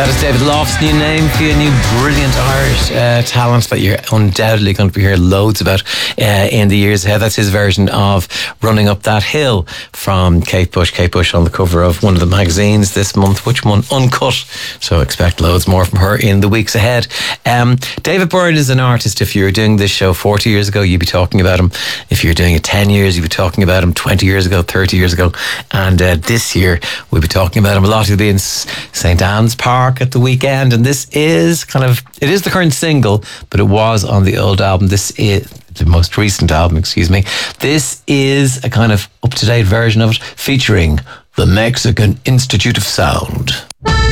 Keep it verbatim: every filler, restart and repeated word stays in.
That is David Loft's new name for you, new brilliant Irish uh, talent that you're undoubtedly going to be hearing loads about uh, in the years ahead. That's his version of Running Up That Hill from Kate Bush. Kate Bush on the cover of one of the magazines this month. Which one? Uncut. So expect loads more from her in the weeks ahead. Um, David Byrne is an artist. If you were doing this show forty years ago, you'd be talking about him. If you're doing it ten years, you'd be talking about him twenty years ago, thirty years ago. And uh, this year, we'll be talking about him a lot. He'll be in St Anne's Park at the weekend, and this is kind of, it is the current single, but it was on the old album. This is the most recent album, excuse me. This is a kind of up-to-date version of it, featuring the Mexican Institute of Sound.